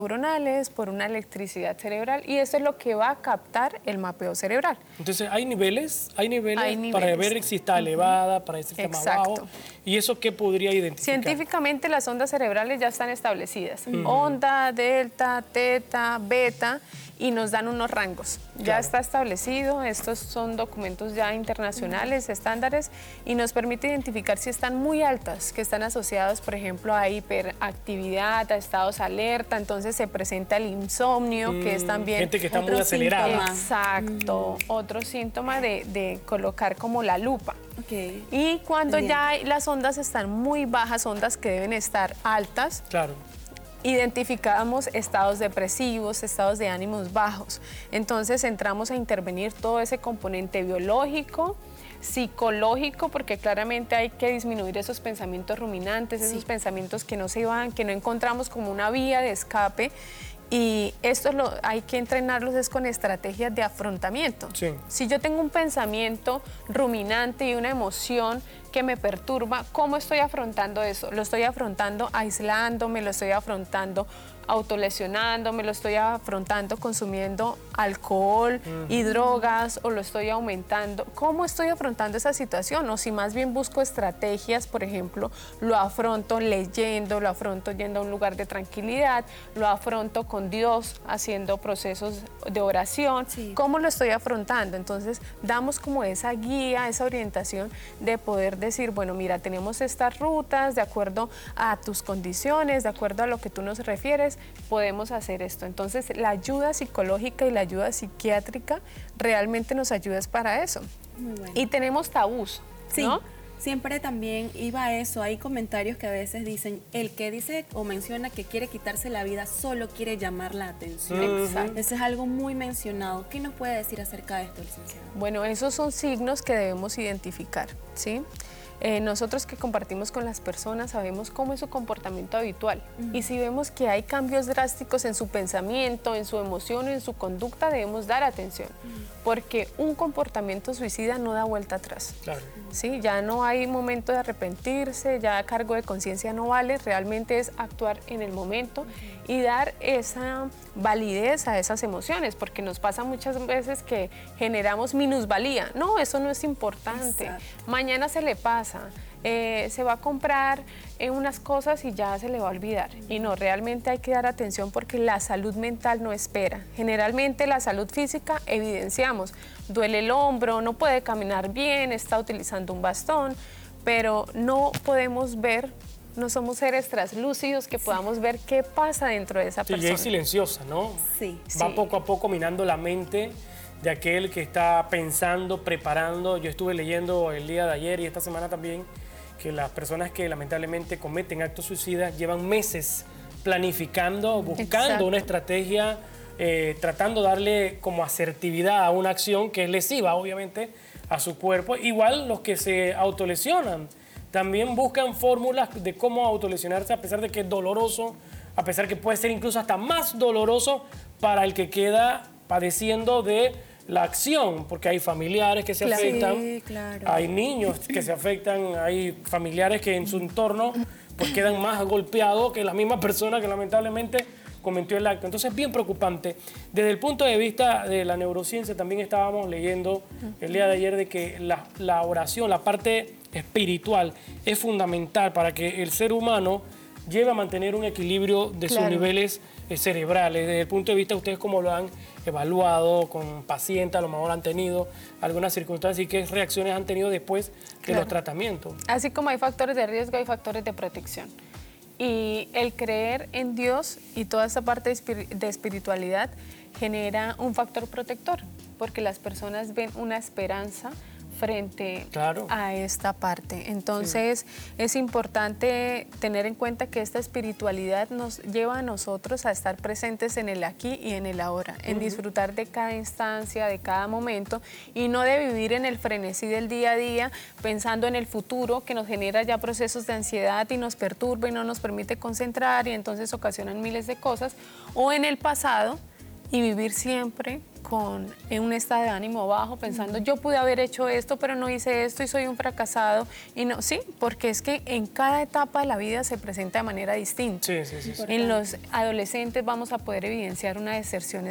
neuronales, por una electricidad cerebral, y eso es lo que va a captar el mapeo cerebral. Entonces, ¿hay niveles para ver si está elevada, para ver si está más bajo? ¿Y eso qué podría identificar? Científicamente las ondas cerebrales ya están establecidas. Onda, delta, teta, beta, y nos dan unos rangos. Ya está establecido, estos son documentos ya internacionales, estándares, y nos permite identificar si están muy altas, que están asociados, por ejemplo, a hiperactividad, a estados alerta, entonces se presenta el insomnio, que es también... Gente que está muy acelerada. Exacto, otro síntoma de colocar como la lupa. Y cuando ya las ondas están muy bajas, ondas que deben estar altas, identificamos estados depresivos, estados de ánimos bajos. Entonces entramos a intervenir todo ese componente biológico, psicológico, porque claramente hay que disminuir esos pensamientos ruminantes, esos pensamientos que no se van, que no encontramos como una vía de escape. Y esto hay que entrenarlos es con estrategias de afrontamiento. Si yo tengo un pensamiento ruminante y una emoción que me perturba, ¿cómo estoy afrontando eso? ¿Lo estoy afrontando aislándome? ¿Lo estoy afrontando autolesionándome? ¿Lo estoy afrontando consumiendo alcohol y drogas? ¿O lo estoy aumentando? ¿Cómo estoy afrontando esa situación? O si más bien busco estrategias, por ejemplo, lo afronto leyendo, lo afronto yendo a un lugar de tranquilidad, lo afronto con Dios, haciendo procesos de oración. ¿Cómo lo estoy afrontando? Entonces, damos como esa guía, esa orientación de poder decir, bueno, mira, tenemos estas rutas, de acuerdo a tus condiciones, de acuerdo a lo que tú nos refieres, podemos hacer esto. Entonces, la ayuda psicológica y la ayuda psiquiátrica realmente nos ayuda para eso. Muy bueno. Y tenemos tabús, ¿no? Siempre también iba a eso, hay comentarios que a veces dicen, el que dice o menciona que quiere quitarse la vida solo quiere llamar la atención. Eso es algo muy mencionado. ¿Qué nos puede decir acerca de esto, licenciado? Bueno, esos son signos que debemos identificar, ¿sí? Nosotros que compartimos con las personas sabemos cómo es su comportamiento habitual y si vemos que hay cambios drásticos en su pensamiento, en su emoción, en su conducta, debemos dar atención porque un comportamiento suicida no da vuelta atrás. ¿Sí? Ya no hay momento de arrepentirse, ya cargo de conciencia no vale, realmente es actuar en el momento y dar esa validez a esas emociones, porque nos pasa muchas veces que generamos minusvalía. No, eso no es importante. Mañana se le pasa. Se va a comprar unas cosas y ya se le va a olvidar. Y no, realmente hay que dar atención porque la salud mental no espera. Generalmente la salud física evidenciamos, duele el hombro, no puede caminar bien, está utilizando un bastón, pero no podemos ver, no somos seres translúcidos que podamos ver qué pasa dentro de esa persona. Y es silenciosa, ¿no? Va poco a poco minando la mente de aquel que está pensando, preparando. Yo estuve leyendo el día de ayer y esta semana también que las personas que lamentablemente cometen actos suicidas llevan meses planificando, buscando una estrategia, tratando de darle como asertividad a una acción que es lesiva, obviamente, a su cuerpo. Igual los que se autolesionan también buscan fórmulas de cómo autolesionarse, a pesar de que es doloroso, a pesar que puede ser incluso hasta más doloroso para el que queda padeciendo de la acción, porque hay familiares que se afectan, hay niños que se afectan, hay familiares que en su entorno pues quedan más golpeados que la misma persona que lamentablemente cometió el acto. Entonces es bien preocupante. Desde el punto de vista de la neurociencia también estábamos leyendo el día de ayer de que la oración, la parte espiritual es fundamental para que el ser humano lleve a mantener un equilibrio de sus niveles cerebrales. Desde el punto de vista, ustedes cómo lo han evaluado con pacientes, a lo mejor han tenido algunas circunstancias y qué reacciones han tenido después de los tratamientos. Así como hay factores de riesgo, hay factores de protección. Y el creer en Dios y toda esa parte de espiritualidad genera un factor protector, porque las personas ven una esperanza frente a esta parte. Entonces es importante tener en cuenta que esta espiritualidad nos lleva a nosotros a estar presentes en el aquí y en el ahora, en disfrutar de cada instancia, de cada momento y no de vivir en el frenesí del día a día pensando en el futuro que nos genera ya procesos de ansiedad y nos perturba y no nos permite concentrar y entonces ocasionan miles de cosas, o en el pasado y vivir siempre en un estado de ánimo bajo, pensando yo pude haber hecho esto, pero no hice esto y soy un fracasado. Y no, sí, porque es que en cada etapa de la vida se presenta de manera distinta. Sí. En los adolescentes vamos a poder evidenciar una deserción